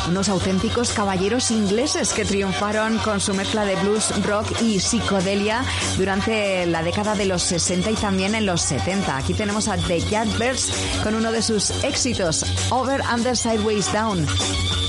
unos auténticos caballeros ingleses que triunfaron con su mezcla de blues, rock y psicodelia durante la década de los 60 y también en los 70. Aquí tenemos a The Yardbirds con uno de sus éxitos, Over, Under, Sideways, Down.